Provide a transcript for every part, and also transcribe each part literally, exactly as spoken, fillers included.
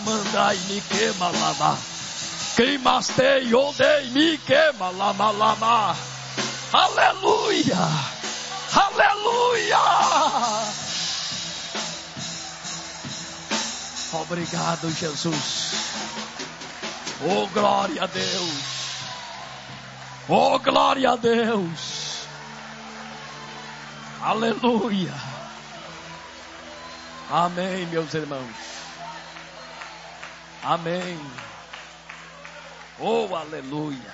mandai me queima lama. Queimastei, odei, me queima lama lama. Aleluia! Aleluia! Obrigado, Jesus. Oh, glória a Deus. Oh, glória a Deus. Aleluia. Amém, meus irmãos. Amém. Oh, aleluia.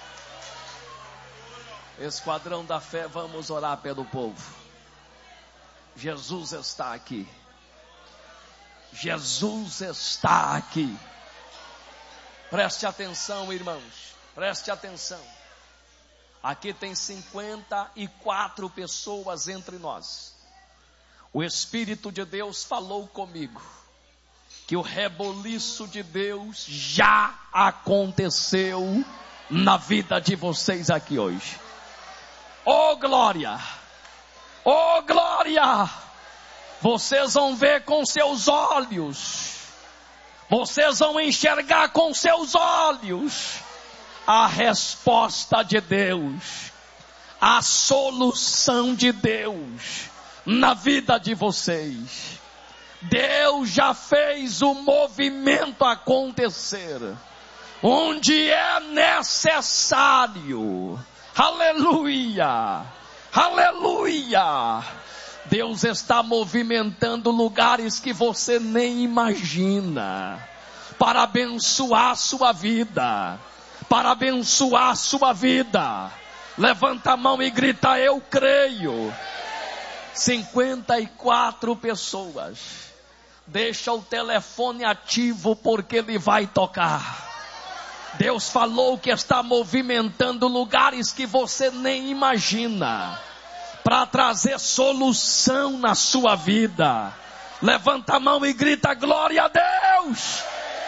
Esquadrão da fé, vamos orar pelo povo. Jesus está aqui. Jesus está aqui. Preste atenção, irmãos. Preste atenção. Aqui tem cinquenta e quatro pessoas entre nós. O Espírito de Deus falou comigo que o reboliço de Deus já aconteceu na vida de vocês aqui hoje. Oh, glória! Oh, glória! Vocês vão ver com seus olhos. Vocês vão enxergar com seus olhos a resposta de Deus, a solução de Deus na vida de vocês. Deus já fez o movimento acontecer onde é necessário. Aleluia! Aleluia! Deus está movimentando lugares que você nem imagina, para abençoar a sua vida, para abençoar a sua vida. Levanta a mão e grita: eu creio. cinquenta e quatro pessoas. Deixa o telefone ativo, porque ele vai tocar. Deus falou que está movimentando lugares que você nem imagina, para trazer solução na sua vida. Levanta a mão e grita: glória a Deus.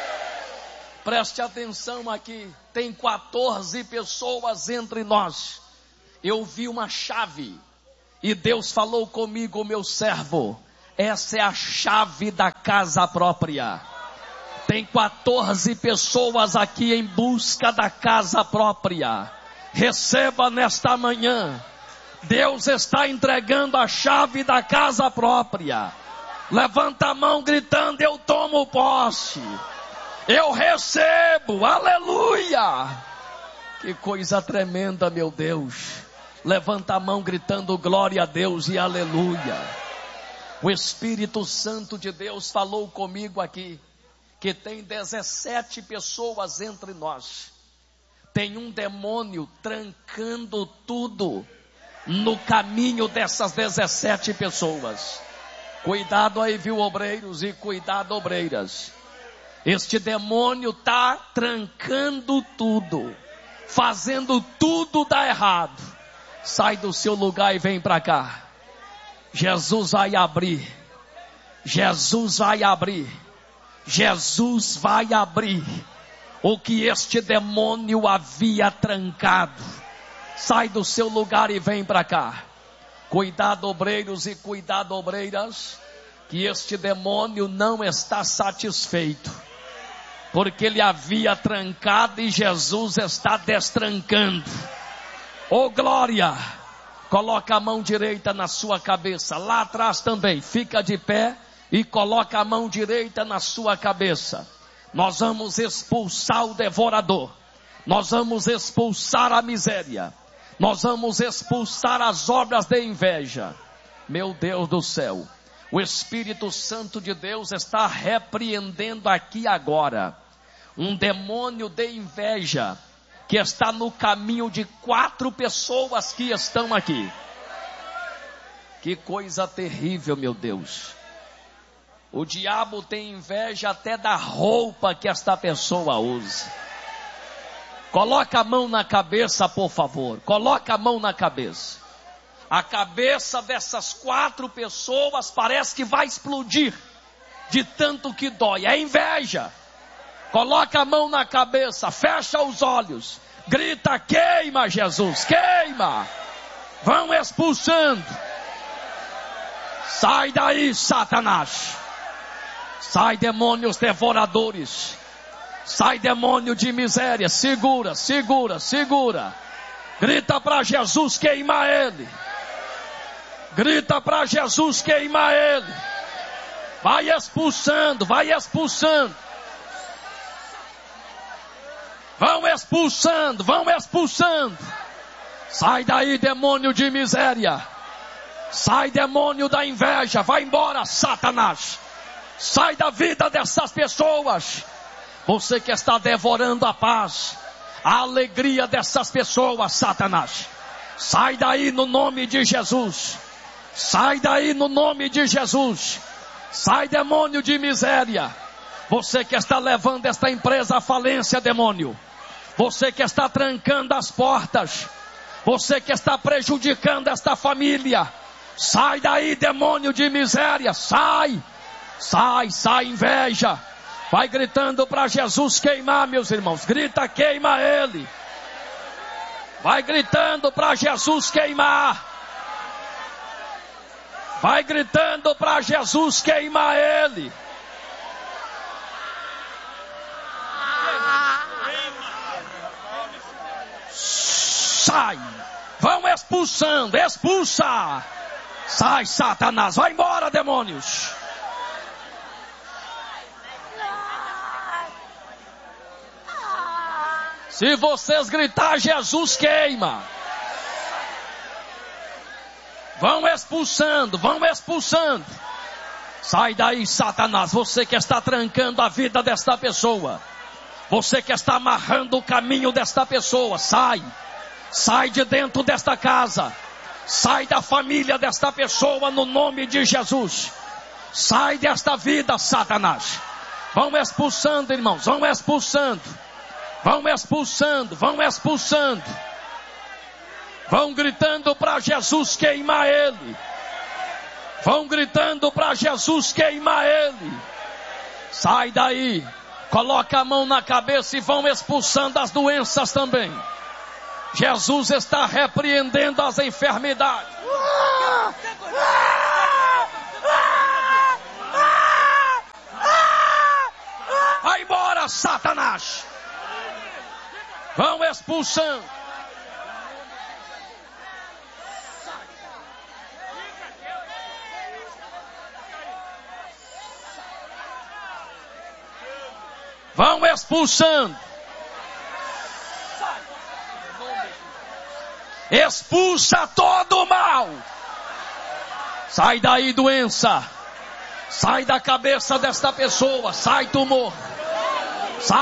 Preste atenção aqui. Tem quatorze pessoas entre nós. Eu vi uma chave e Deus falou comigo: meu servo, essa é a chave da casa própria. Tem quatorze pessoas aqui em busca da casa própria. Receba nesta manhã. Deus está entregando a chave da casa própria. Levanta a mão gritando: eu tomo posse. Eu recebo. Aleluia. Que coisa tremenda, meu Deus. Levanta a mão gritando glória a Deus e aleluia. O Espírito Santo de Deus falou comigo aqui que tem dezessete pessoas entre nós. Tem um demônio trancando tudo no caminho dessas dezessete pessoas. Cuidado aí, viu, obreiros, e cuidado, obreiras. Este demônio está trancando tudo, fazendo tudo dar errado. Sai do seu lugar e vem para cá. Jesus vai abrir. Jesus vai abrir. Jesus vai abrir o que este demônio havia trancado. Sai do seu lugar e vem para cá. Cuidado, obreiros, e cuidado, obreiras, que este demônio não está satisfeito, porque ele havia trancado e Jesus está destrancando. Oh, glória! Coloca a mão direita na sua cabeça. Lá atrás também. Fica de pé e coloca a mão direita na sua cabeça. Nós vamos expulsar o devorador. Nós vamos expulsar a miséria. Nós vamos expulsar as obras de inveja. Meu Deus do céu. O Espírito Santo de Deus está repreendendo aqui agora um demônio de inveja que está no caminho de quatro pessoas que estão aqui. Que coisa terrível, meu Deus. O diabo tem inveja até da roupa que esta pessoa usa. Coloca a mão na cabeça, por favor. Coloca a mão na cabeça. A cabeça dessas quatro pessoas parece que vai explodir de tanto que dói. É inveja. Coloca a mão na cabeça, fecha os olhos, grita: queima, Jesus, queima. Vão expulsando. Sai daí, Satanás. Sai, demônios devoradores. Sai, demônio de miséria. Segura, segura, segura. Grita para Jesus queimar ele. Grita para Jesus queimar ele. Vai expulsando, vai expulsando. Vão expulsando, vão expulsando. Sai daí, demônio de miséria. Sai, demônio da inveja. Vai embora, Satanás. Sai da vida dessas pessoas. Você que está devorando a paz, a alegria dessas pessoas, Satanás. Sai daí no nome de Jesus. Sai daí no nome de Jesus. Sai, demônio de miséria. Você que está levando esta empresa à falência, demônio. Você que está trancando as portas. Você que está prejudicando esta família. Sai daí, demônio de miséria. Sai. Sai, sai, inveja. Vai gritando para Jesus queimar, meus irmãos. Grita, queima ele. Vai gritando para Jesus queimar. Vai gritando para Jesus queimar ele. Sai. Vão expulsando, expulsa. Sai, Satanás. Vai embora, demônios. Se vocês gritar, Jesus queima. Vão expulsando, vão expulsando. Sai daí, Satanás. Você que está trancando a vida desta pessoa. Você que está amarrando o caminho desta pessoa. Sai. Sai de dentro desta casa. Sai da família desta pessoa no nome de Jesus. Sai desta vida, Satanás. Vão expulsando, irmãos. Vão expulsando. Vão expulsando, vão expulsando. Vão gritando para Jesus queimar ele. Vão gritando para Jesus queimar ele. Sai daí. Coloca a mão na cabeça e vão expulsando as doenças também. Jesus está repreendendo as enfermidades. Vai embora, Satanás. Vão expulsando. Vão expulsando. Expulsa todo o mal. Sai daí, doença. Sai da cabeça desta pessoa. Sai, tumor.